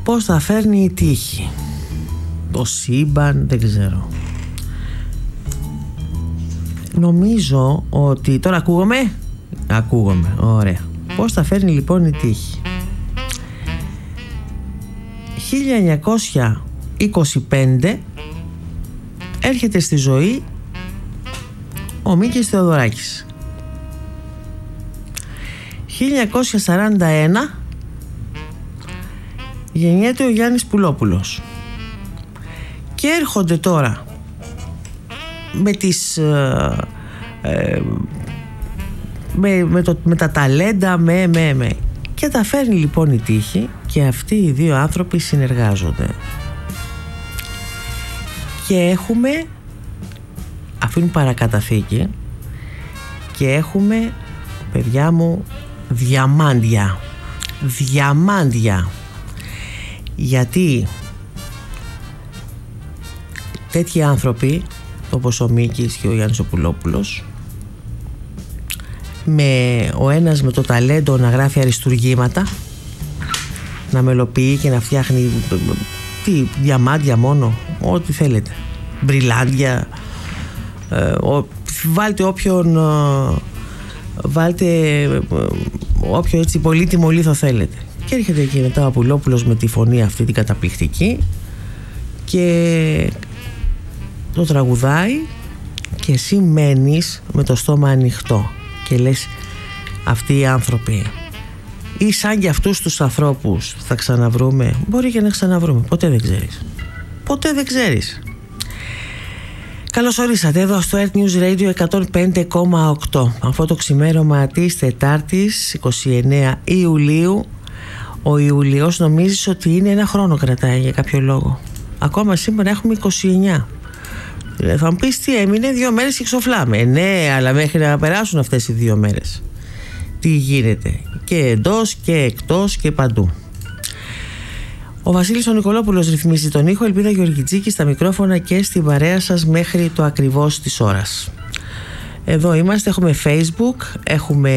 πώς θα φέρνει η τύχη, το σύμπαν, δεν ξέρω. Νομίζω ότι τώρα ακούγομαι, ωραία. Πώς θα φέρνει λοιπόν η τύχη? 1925 έρχεται στη ζωή ο Μίκης Θεοδωράκης. 1941 γεννιέται ο Γιάννης Πουλόπουλος. Και έρχονται τώρα με τις με τα ταλέντα και τα φέρνει λοιπόν η τύχη και αυτοί οι δύο άνθρωποι συνεργάζονται και έχουμε, αφήνουν παρακαταθήκη και έχουμε, παιδιά μου, διαμάντια, γιατί τέτοιοι άνθρωποι όπως ο Μίκης και ο Γιάννης ο Πουλόπουλος, ο ένας με το ταλέντο να γράφει αριστουργήματα, να μελοποιεί και να φτιάχνει διαμάντια μόνο, ό,τι θέλετε, μπριλάντια, βάλτε όποιο έτσι πολύτιμο λίθο θέλετε. Και έρχεται και μετά ο Πουλόπουλος με τη φωνή αυτή την καταπληκτική και το τραγουδάει και εσύ μένεις με το στόμα ανοιχτό και λες, αυτοί οι άνθρωποι ή σαν και αυτούς τους ανθρώπους θα ξαναβρούμε? Μπορεί και να ξαναβρούμε, ποτέ δεν ξέρεις. Καλώς ορίσατε εδώ στο Earth News Radio 105,8. Αυτό το ξημέρωμα της Τετάρτης 29 Ιουλίου. Ο Ιουλίος νομίζεις ότι είναι ένα χρόνο, κρατάει για κάποιο λόγο. Ακόμα σήμερα έχουμε 29. Θα μου πεις τι έμεινε, 2 μέρες και ξοφλάμε. Ναι, αλλά μέχρι να περάσουν αυτές οι 2 μέρες τι γίνεται και εντός και εκτός και παντού. Ο Βασίλης ο Νικολόπουλος ρυθμίζει τον ήχο, Ελπίδα Γεωργιτζίκη στα μικρόφωνα και στην παρέα σας μέχρι το ακριβώς της ώρας. Εδώ είμαστε, έχουμε Facebook, έχουμε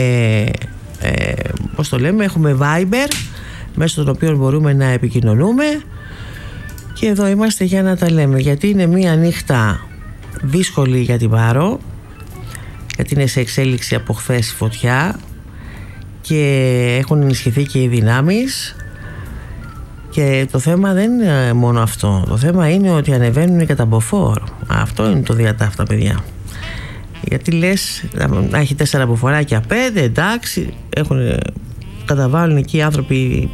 έχουμε Viber, μέσω των οποίων μπορούμε να επικοινωνούμε, και εδώ είμαστε για να τα λέμε, γιατί είναι μία νύχτα δύσκολη για την Πάρο, γιατί είναι σε εξέλιξη από χθες η φωτιά και έχουν ενισχυθεί και οι δυνάμεις. Και το θέμα δεν είναι μόνο αυτό. Το θέμα είναι ότι ανεβαίνουν και τα μποφόρ. Αυτό είναι το διατάφτα, παιδιά. Γιατί λες, να έχει 4 αποφοράκια 5, εντάξει, καταβάλουν εκεί οι άνθρωποι